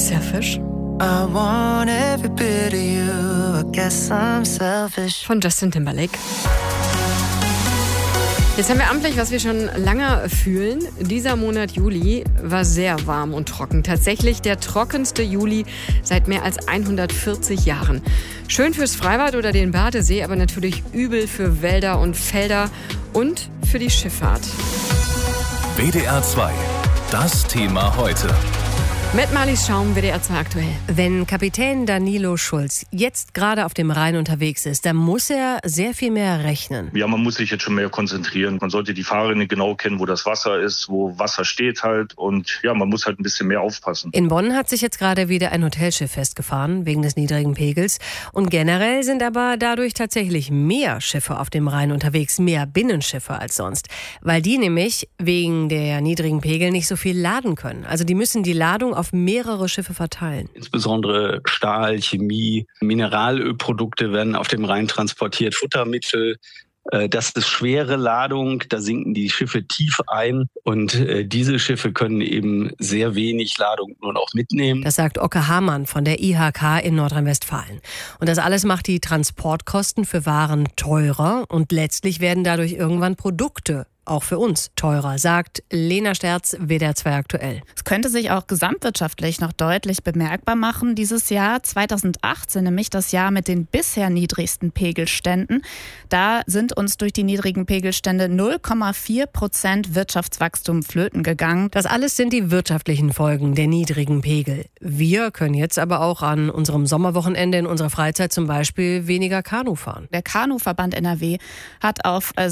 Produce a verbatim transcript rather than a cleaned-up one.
Selfish? I want every bit of you. I guess I'm selfish. Von Justin Timberlake. Jetzt haben wir amtlich, was wir schon lange fühlen. Dieser Monat Juli war sehr warm und trocken. Tatsächlich der trockenste Juli seit mehr als hundertvierzig Jahren. Schön fürs Freibad oder den Badesee, aber natürlich übel für Wälder und Felder und für die Schifffahrt. W D R zwei. Das Thema heute. Mit Marlies Schaum, W D R zwei aktuell. Wenn Kapitän Danilo Schulz jetzt gerade auf dem Rhein unterwegs ist, dann muss er sehr viel mehr rechnen. Ja, man muss sich jetzt schon mehr konzentrieren. Man sollte die Fahrrinne genau kennen, wo das Wasser ist, wo Wasser steht halt. Und ja, man muss halt ein bisschen mehr aufpassen. In Bonn hat sich jetzt gerade wieder ein Hotelschiff festgefahren, wegen des niedrigen Pegels. Und generell sind aber dadurch tatsächlich mehr Schiffe auf dem Rhein unterwegs, mehr Binnenschiffe als sonst. Weil die nämlich wegen der niedrigen Pegel nicht so viel laden können. Also die müssen die Ladung auf mehrere Schiffe verteilen. Insbesondere Stahl, Chemie, Mineralölprodukte werden auf dem Rhein transportiert, Futtermittel. Das ist schwere Ladung, da sinken die Schiffe tief ein und diese Schiffe können eben sehr wenig Ladung nur noch mitnehmen. Das sagt Oke Hamann von der I H K in Nordrhein-Westfalen. Und das alles macht die Transportkosten für Waren teurer und letztlich werden dadurch irgendwann Produkte auch für uns teurer, sagt Lena Sterz, W D R zwei aktuell. Es könnte sich auch gesamtwirtschaftlich noch deutlich bemerkbar machen dieses Jahr. zweitausendachtzehn, nämlich das Jahr mit den bisher niedrigsten Pegelständen. Da sind uns durch die niedrigen Pegelstände null Komma vier Prozent Wirtschaftswachstum flöten gegangen. Das alles sind die wirtschaftlichen Folgen der niedrigen Pegel. Wir können jetzt aber auch an unserem Sommerwochenende in unserer Freizeit zum Beispiel weniger Kanu fahren. Der Kanuverband N R W hat auf